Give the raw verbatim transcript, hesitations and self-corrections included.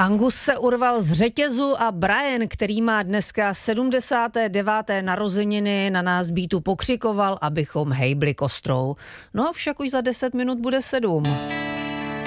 Angus se urval z řetězu a Brian, který má dneska sedmdesáté deváté narozeniny, na nás beatu pokřikoval, abychom hejbli kostrou. No však už za deset minut bude sedm.